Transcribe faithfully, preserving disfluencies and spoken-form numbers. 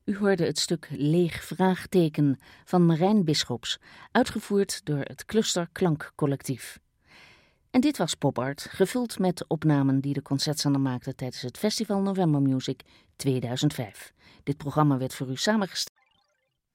U hoorde het stuk Leeg Vraagteken van Marijn Bisschops, uitgevoerd door het Cluster Klankcollectief. En dit was Pop Art, gevuld met opnamen die de Concertzanger maakte tijdens het Festival November Music tweeduizend vijf. Dit programma werd voor u samengesteld